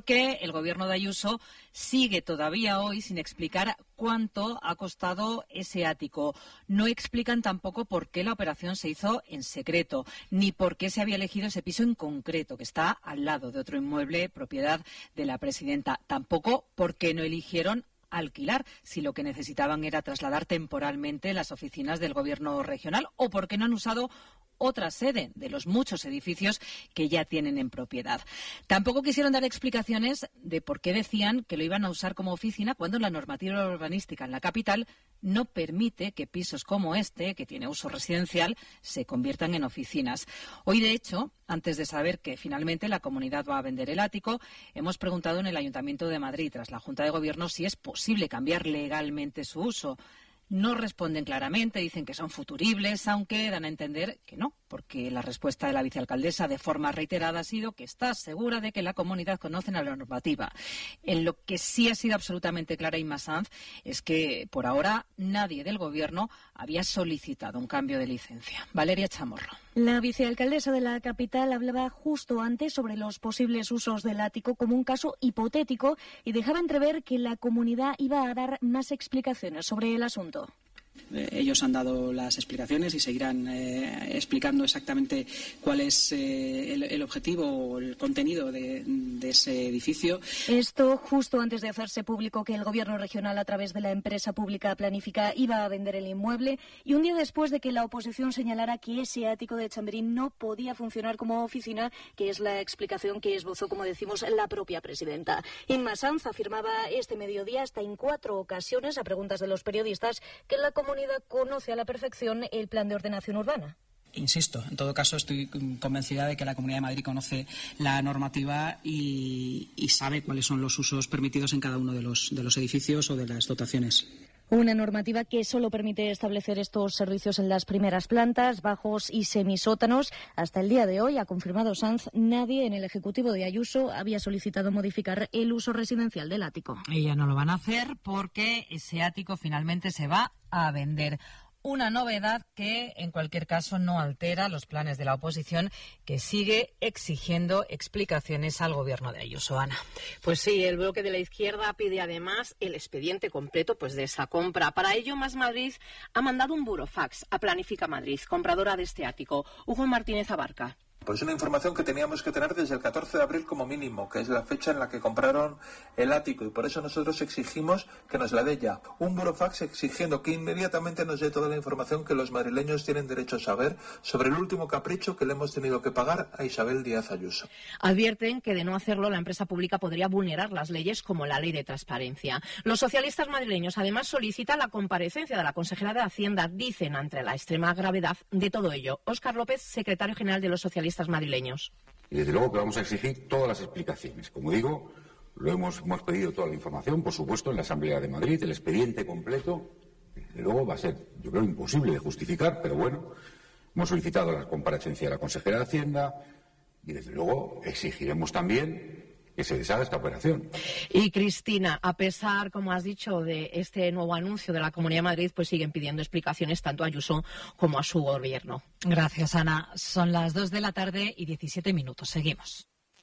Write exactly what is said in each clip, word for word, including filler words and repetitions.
porque el gobierno de Ayuso sigue todavía hoy sin explicar cuánto ha costado ese ático. No explican tampoco por qué la operación se hizo en secreto, ni por qué se había elegido ese piso en concreto, que está al lado de otro inmueble propiedad de la presidenta. Tampoco por qué no eligieron alquilar, si lo que necesitaban era trasladar temporalmente las oficinas del gobierno regional, o por qué no han usado otra sede de los muchos edificios que ya tienen en propiedad. Tampoco quisieron dar explicaciones de por qué decían que lo iban a usar como oficina cuando la normativa urbanística en la capital no permite que pisos como este, que tiene uso residencial, se conviertan en oficinas. Hoy, de hecho, antes de saber que finalmente la comunidad va a vender el ático, hemos preguntado en el Ayuntamiento de Madrid, tras la Junta de Gobierno, si es posible cambiar legalmente su uso. No responden claramente, dicen que son futuribles, aunque dan a entender que no, porque la respuesta de la vicealcaldesa de forma reiterada ha sido que está segura de que la comunidad conoce la normativa. En lo que sí ha sido absolutamente clara Inma Sanz es que por ahora nadie del Gobierno había solicitado un cambio de licencia. Valeria Chamorro. La vicealcaldesa de la capital hablaba justo antes sobre los posibles usos del ático como un caso hipotético y dejaba entrever que la comunidad iba a dar más explicaciones sobre el asunto. Eh, ellos han dado las explicaciones y seguirán eh, explicando exactamente cuál es eh, el, el objetivo o el contenido de, de ese edificio. Esto justo antes de hacerse público que el Gobierno regional, a través de la empresa pública Planifica, iba a vender el inmueble, y un día después de que la oposición señalara que ese ático de Chamberí no podía funcionar como oficina, que es la explicación que esbozó, como decimos, la propia presidenta. Inma Sanz afirmaba este mediodía, hasta en cuatro ocasiones, a preguntas de los periodistas, que la comunidad conoce a la perfección el plan de ordenación urbana. Insisto, en todo caso estoy convencida de que la Comunidad de Madrid conoce la normativa y, y sabe cuáles son los usos permitidos en cada uno de los, de los edificios o de las dotaciones. Una normativa que solo permite establecer estos servicios en las primeras plantas, bajos y semisótanos. Hasta el día de hoy, ha confirmado Sanz, nadie en el Ejecutivo de Ayuso había solicitado modificar el uso residencial del ático. Y ya no lo van a hacer porque ese ático finalmente se va a vender. Una novedad que, en cualquier caso, no altera los planes de la oposición, que sigue exigiendo explicaciones al gobierno de Ayuso. Ana. Pues sí, el bloque de la izquierda pide además el expediente completo pues de esa compra. Para ello, Más Madrid ha mandado un burofax a Planifica Madrid, compradora de este ático. Hugo Martínez Abarca. Pues una información que teníamos que tener desde el catorce de abril como mínimo, que es la fecha en la que compraron el ático, y por eso nosotros exigimos que nos la dé ya. Un burofax exigiendo que inmediatamente nos dé toda la información que los madrileños tienen derecho a saber sobre el último capricho que le hemos tenido que pagar a Isabel Díaz Ayuso. Advierten que de no hacerlo la empresa pública podría vulnerar las leyes como la ley de transparencia. Los socialistas madrileños además solicitan la comparecencia de la consejera de Hacienda, dicen, ante la extrema gravedad de todo ello. Óscar López, secretario general de los socialistas madrileños. Y desde luego que vamos a exigir todas las explicaciones. Como digo, lo hemos, hemos pedido toda la información, por supuesto, en la Asamblea de Madrid, el expediente completo. Desde luego va a ser, yo creo, imposible de justificar, pero bueno, hemos solicitado la comparecencia de la consejera de Hacienda y desde luego exigiremos también que se deshaga esta operación. Y Cristina, a pesar, como has dicho, de este nuevo anuncio de la Comunidad de Madrid, pues siguen pidiendo explicaciones tanto a Ayuso como a su gobierno. Gracias, Ana. Son las dos de la tarde y diecisiete minutos. Seguimos.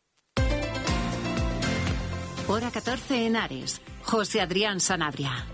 Hora catorce en Ares. José Adrián Sanabria.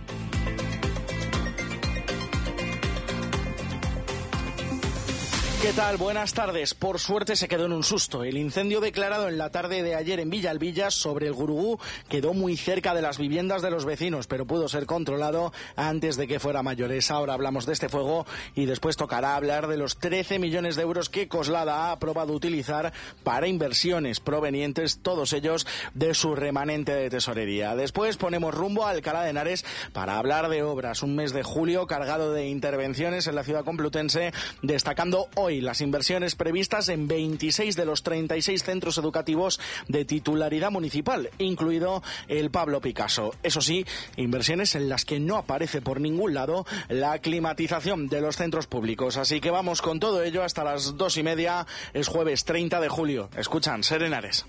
¿Qué tal? Buenas tardes. Por suerte se quedó en un susto. El incendio declarado en la tarde de ayer en Villalbilla sobre el Gurugú quedó muy cerca de las viviendas de los vecinos, pero pudo ser controlado antes de que fuera mayores. Ahora hablamos de este fuego y después tocará hablar de los trece millones de euros que Coslada ha aprobado utilizar para inversiones provenientes, todos ellos, de su remanente de tesorería. Después ponemos rumbo a Alcalá de Henares para hablar de obras. Un mes de julio cargado de intervenciones en la ciudad complutense, destacando hoy las inversiones previstas en veintiséis de los treinta y seis centros educativos de titularidad municipal, incluido el Pablo Picasso. Eso sí, inversiones en las que no aparece por ningún lado la climatización de los centros públicos. Así que vamos con todo ello hasta las dos y media. Es jueves treinta de julio. Escuchan Ser Henares.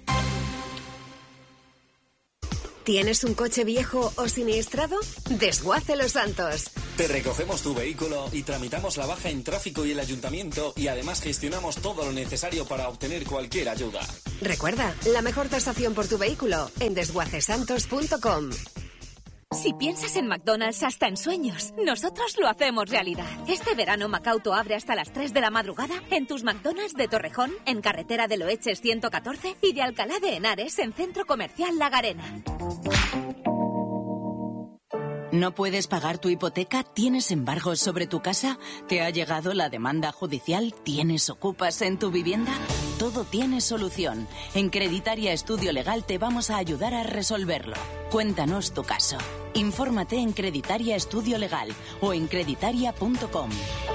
¿Tienes un coche viejo o siniestrado? Desguace Los Santos. Te recogemos tu vehículo y tramitamos la baja en tráfico y el ayuntamiento, y además gestionamos todo lo necesario para obtener cualquier ayuda. Recuerda, la mejor tasación por tu vehículo en desguacesantos punto com. Si piensas en McDonald's hasta en sueños, nosotros lo hacemos realidad. Este verano Macauto abre hasta las tres de la madrugada en tus McDonald's de Torrejón, en carretera de Loeches ciento catorce, y de Alcalá de Henares en Centro Comercial La Garena. ¿No puedes pagar tu hipoteca? ¿Tienes embargos sobre tu casa? ¿Te ha llegado la demanda judicial? ¿Tienes ocupas en tu vivienda? Todo tiene solución. En Creditaria Estudio Legal te vamos a ayudar a resolverlo. Cuéntanos tu caso. Infórmate en Creditaria Estudio Legal o en creditaria punto com.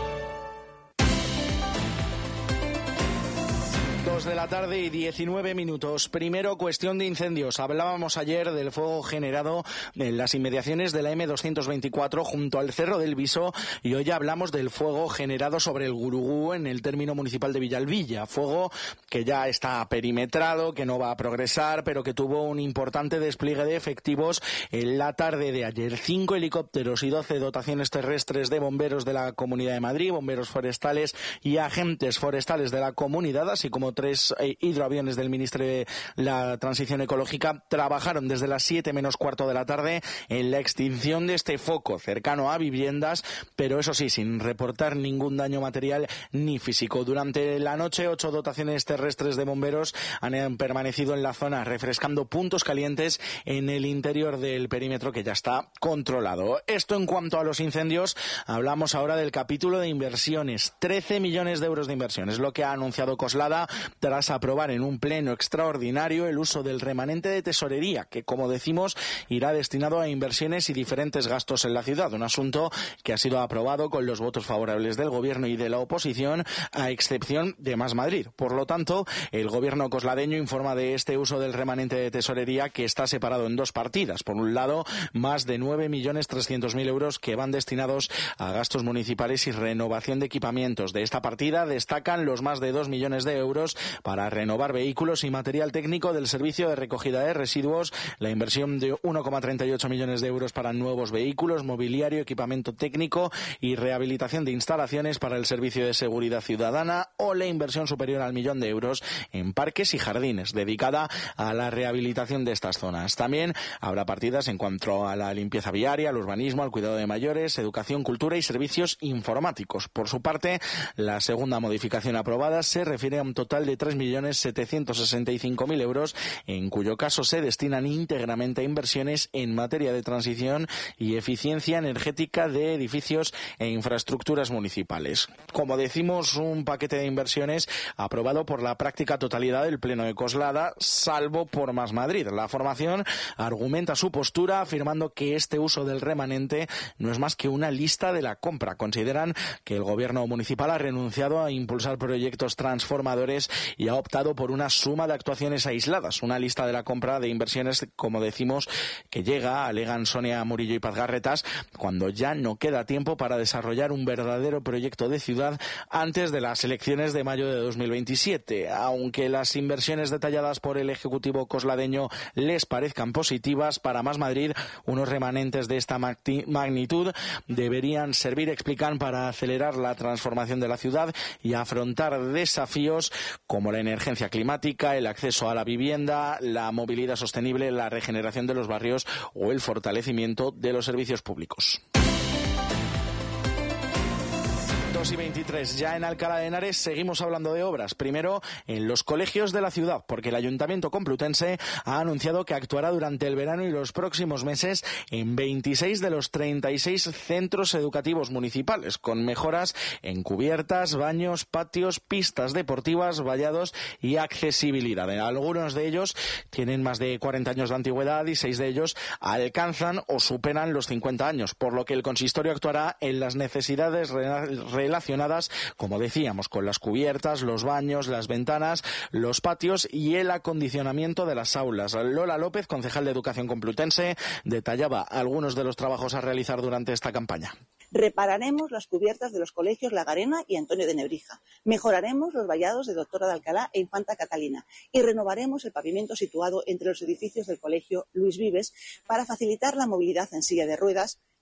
Dos de la tarde y diecinueve minutos. Primero, cuestión de incendios. Hablábamos ayer del fuego generado en las inmediaciones de la eme doscientos veinticuatro junto al Cerro del Viso, y hoy hablamos del fuego generado sobre el Gurugú en el término municipal de Villalbilla. Fuego que ya está perimetrado, que no va a progresar, pero que tuvo un importante despliegue de efectivos en la tarde de ayer. Cinco helicópteros y doce dotaciones terrestres de bomberos de la Comunidad de Madrid, bomberos forestales y agentes forestales de la comunidad, así como tres eh, hidroaviones del Ministerio de la Transición Ecológica, trabajaron desde las siete menos cuarto de la tarde en la extinción de este foco cercano a viviendas, pero eso sí, sin reportar ningún daño material ni físico. Durante la noche, ocho dotaciones terrestres de bomberos han permanecido en la zona refrescando puntos calientes en el interior del perímetro, que ya está controlado. Esto en cuanto a los incendios. Hablamos ahora del capítulo de inversiones. trece millones de euros de inversiones, lo que ha anunciado Coslada tras aprobar en un pleno extraordinario el uso del remanente de tesorería, que, como decimos, irá destinado a inversiones y diferentes gastos en la ciudad. Un asunto que ha sido aprobado con los votos favorables del Gobierno y de la oposición, a excepción de Más Madrid. Por lo tanto, el Gobierno cosladeño informa de este uso del remanente de tesorería, que está separado en dos partidas. Por un lado, más de nueve millones trescientos mil euros que van destinados a gastos municipales y renovación de equipamientos. De esta partida destacan los más de dos millones de euros para renovar vehículos y material técnico del servicio de recogida de residuos, la inversión de uno coma treinta y ocho millones de euros para nuevos vehículos, mobiliario, equipamiento técnico y rehabilitación de instalaciones para el servicio de seguridad ciudadana, o la inversión superior al millón de euros en parques y jardines, dedicada a la rehabilitación de estas zonas. También habrá partidas en cuanto a la limpieza viaria, al urbanismo, al cuidado de mayores, educación, cultura y servicios informáticos. Por su parte, la segunda modificación aprobada se refiere a un total de tres millones setecientos sesenta y cinco mil euros, en cuyo caso se destinan íntegramente a inversiones en materia de transición y eficiencia energética de edificios e infraestructuras municipales. Como decimos, un paquete de inversiones aprobado por la práctica totalidad del Pleno de Coslada, salvo por Más Madrid. La formación argumenta su postura afirmando que este uso del remanente no es más que una lista de la compra. Consideran que el Gobierno municipal ha renunciado a impulsar proyectos transformadores y ha optado por una suma de actuaciones aisladas, una lista de la compra de inversiones, como decimos, que llega, alegan Sonia Murillo y Paz Garretas, cuando ya no queda tiempo para desarrollar un verdadero proyecto de ciudad antes de las elecciones de mayo de dos mil veintisiete. Aunque las inversiones detalladas por el Ejecutivo cosladeño les parezcan positivas, para Más Madrid, unos remanentes de esta magnitud deberían servir, explican, para acelerar la transformación de la ciudad y afrontar desafíos como la emergencia climática, el acceso a la vivienda, la movilidad sostenible, la regeneración de los barrios o el fortalecimiento de los servicios públicos. dos y veintitrés. Ya en Alcalá de Henares seguimos hablando de obras. Primero, en los colegios de la ciudad, porque el Ayuntamiento Complutense ha anunciado que actuará durante el verano y los próximos meses en veintiséis de los treinta y seis centros educativos municipales, con mejoras en cubiertas, baños, patios, pistas deportivas, vallados y accesibilidad. Algunos de ellos tienen más de cuarenta años de antigüedad y seis de ellos alcanzan o superan los cincuenta años, por lo que el consistorio actuará en las necesidades relacionadas relacionadas, como decíamos, con las cubiertas, los baños, las ventanas, los patios y el acondicionamiento de las aulas. Lola López, concejal de Educación Complutense, detallaba algunos de los trabajos a realizar durante esta campaña. Repararemos las cubiertas de los colegios La Garena y Antonio de Nebrija. Mejoraremos los vallados de Doctora de Alcalá e Infanta Catalina. Y renovaremos el pavimento situado entre los edificios del colegio Luis Vives para facilitar la movilidad en silla de ruedas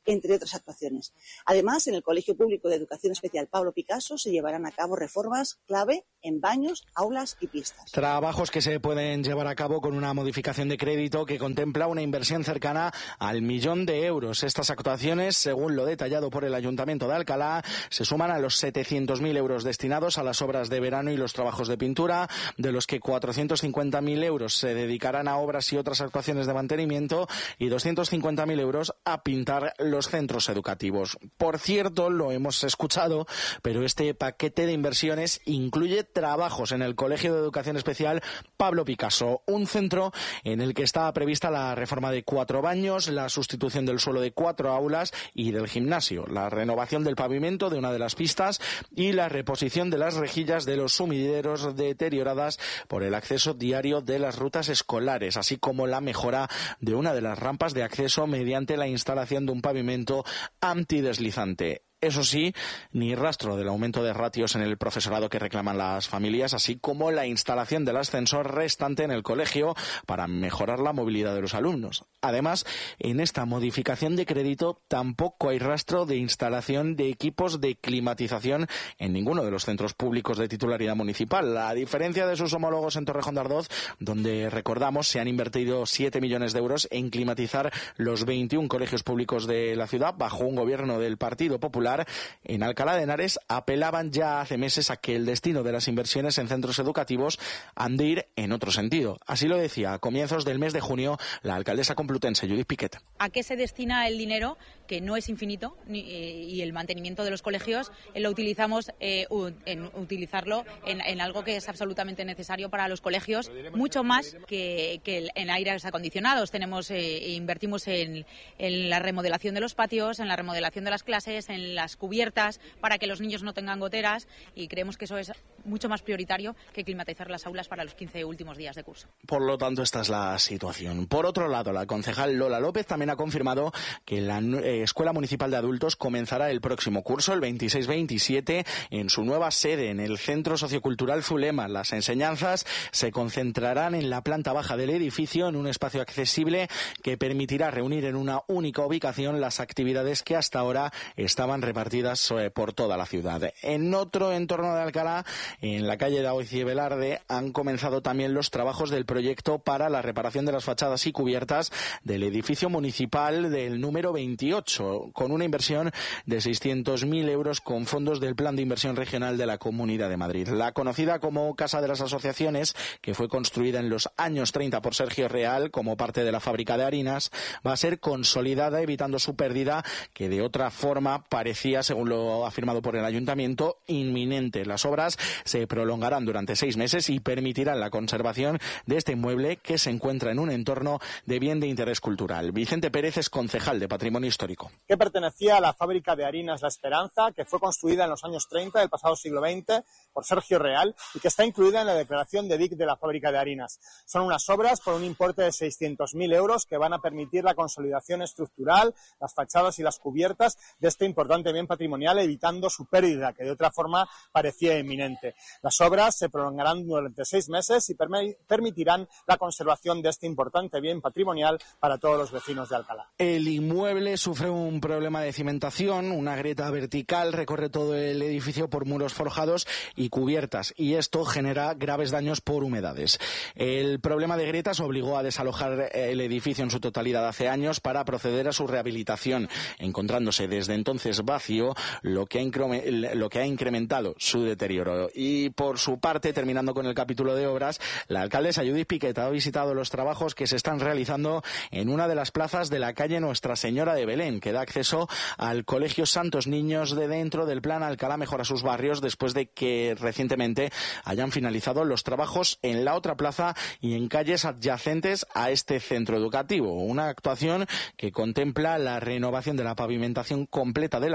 entre otras actuaciones. Además, en el Colegio Público de Educación Especial Pablo Picasso se llevarán a cabo reformas clave en baños, aulas y pistas. Trabajos que se pueden llevar a cabo con una modificación de crédito que contempla una inversión cercana al millón de euros. Estas actuaciones, según lo detallado por el Ayuntamiento de Alcalá, se suman a los setecientos mil euros destinados a las obras de verano y los trabajos de pintura, de los que cuatrocientos cincuenta mil euros se dedicarán a obras y otras actuaciones de mantenimiento y doscientos cincuenta mil euros a pintar los centros educativos. Por cierto, lo hemos escuchado, pero este paquete de inversiones incluye trabajos en el Colegio de Educación Especial Pablo Picasso, un centro en el que está prevista la reforma de cuatro baños, la sustitución del suelo de cuatro aulas y del gimnasio, la renovación del pavimento de una de las pistas y la reposición de las rejillas de los sumideros deterioradas por el acceso diario de las rutas escolares, así como la mejora de una de las rampas de acceso mediante la instalación de un pavimento antideslizante. Eso sí, ni rastro del aumento de ratios en el profesorado que reclaman las familias, así como la instalación del ascensor restante en el colegio para mejorar la movilidad de los alumnos. Además, en esta modificación de crédito tampoco hay rastro de instalación de equipos de climatización en ninguno de los centros públicos de titularidad municipal. A diferencia de sus homólogos en Torrejón de Ardoz, donde, recordamos, se han invertido siete millones de euros en climatizar los veintiún colegios públicos de la ciudad bajo un gobierno del Partido Popular. En Alcalá de Henares apelaban ya hace meses a que el destino de las inversiones en centros educativos han de ir en otro sentido. Así lo decía a comienzos del mes de junio la alcaldesa complutense, Judith Piquet. ¿A qué se destina el dinero? Que no es infinito, ni, eh, y el mantenimiento de los colegios eh, lo utilizamos eh, en utilizarlo en, en algo que es absolutamente necesario para los colegios, mucho más que, que en aires acondicionados. Tenemos, eh, invertimos en, en la remodelación de los patios, en la remodelación de las clases, en las cubiertas para que los niños no tengan goteras, y creemos que eso es mucho más prioritario que climatizar las aulas para los quince últimos días de curso. Por lo tanto, esta es la situación. Por otro lado, la concejal Lola López también ha confirmado que la eh, Escuela Municipal de Adultos comenzará el próximo curso, el veintiséis veintisiete, en su nueva sede, en el Centro Sociocultural Zulema. Las enseñanzas se concentrarán en la planta baja del edificio, en un espacio accesible que permitirá reunir en una única ubicación las actividades que hasta ahora estaban repartidas eh, por toda la ciudad. En otro entorno de Alcalá, en la calle Daoiz y Velarde, han comenzado también los trabajos del proyecto para la reparación de las fachadas y cubiertas del edificio municipal del número veintiocho, con una inversión de seiscientos mil euros con fondos del Plan de Inversión Regional de la Comunidad de Madrid. La conocida como Casa de las Asociaciones, que fue construida en los años treinta por Sergio Real como parte de la fábrica de harinas, va a ser consolidada, evitando su pérdida, que de otra forma parecía, según lo afirmado por el Ayuntamiento, inminente. Las obras se prolongarán durante seis meses y permitirán la conservación de este inmueble, que se encuentra en un entorno de bien de interés cultural. Vicente Pérez es concejal de Patrimonio Histórico. Que pertenecía a la fábrica de harinas La Esperanza, que fue construida en los años treinta del pasado siglo veinte por Sergio Real y que está incluida en la declaración de D I C de la fábrica de harinas. Son unas obras por un importe de seiscientos mil euros que van a permitir la consolidación estructural, las fachadas y las cubiertas de este importante bien patrimonial, evitando su pérdida, que de otra forma parecía inminente. Las obras se prolongarán durante seis meses y perm- permitirán la conservación de este importante bien patrimonial para todos los vecinos de Alcalá. El inmueble sufre un problema de cimentación, una grieta vertical recorre todo el edificio por muros forjados y cubiertas, y esto genera graves daños por humedades. El problema de grietas obligó a desalojar el edificio en su totalidad hace años para proceder a su rehabilitación, encontrándose desde entonces vacío, lo que ha, incre- lo que ha incrementado su deterioro. Y por su parte, terminando con el capítulo de obras, la alcaldesa Judith Piquet ha visitado los trabajos que se están realizando en una de las plazas de la calle Nuestra Señora de Belén, que da acceso al Colegio Santos Niños de dentro del plan Alcalá Mejora sus Barrios, después de que recientemente hayan finalizado los trabajos en la otra plaza y en calles adyacentes a este centro educativo. Una actuación que contempla la renovación de la pavimentación completa de la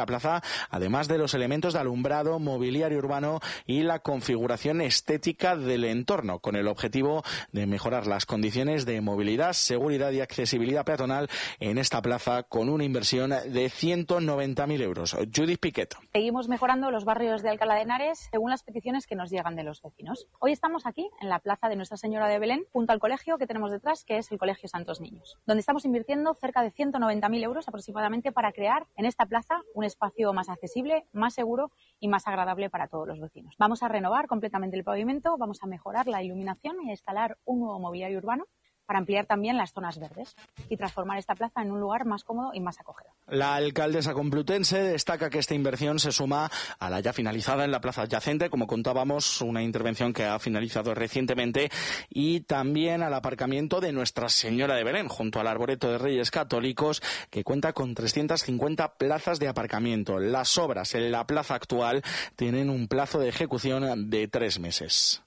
plaza, además de los elementos de alumbrado, mobiliario urbano y la configuración estética del entorno, con el objetivo de mejorar las condiciones de movilidad, seguridad y accesibilidad peatonal en esta plaza, con una inversión de ciento noventa mil euros. Judith Piquet. Seguimos mejorando los barrios de Alcalá de Henares según las peticiones que nos llegan de los vecinos. Hoy estamos aquí, en la plaza de Nuestra Señora de Belén, junto al colegio que tenemos detrás, que es el Colegio Santos Niños, donde estamos invirtiendo cerca de ciento noventa mil euros aproximadamente para crear en esta plaza un espacio más accesible, más seguro y más agradable para todos los vecinos. Vamos a renovar completamente el pavimento, vamos a mejorar la iluminación y a instalar un nuevo mobiliario urbano para ampliar también las zonas verdes y transformar esta plaza en un lugar más cómodo y más acogedor. La alcaldesa complutense destaca que esta inversión se suma a la ya finalizada en la plaza adyacente, como contábamos, una intervención que ha finalizado recientemente, y también al aparcamiento de Nuestra Señora de Belén, junto al Arboreto de Reyes Católicos, que cuenta con trescientas cincuenta plazas de aparcamiento. Las obras en la plaza actual tienen un plazo de ejecución de tres meses.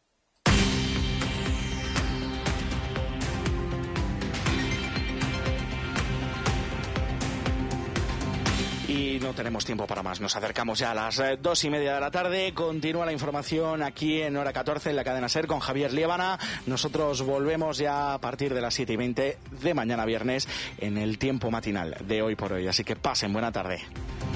Y no tenemos tiempo para más. Nos acercamos ya a las eh, dos y media de la tarde. Continúa la información aquí en Hora catorce en la cadena SER con Javier Liébana. Nosotros volvemos ya a partir de las siete y veinte de mañana viernes en el tiempo matinal de Hoy por Hoy. Así que pasen buena tarde.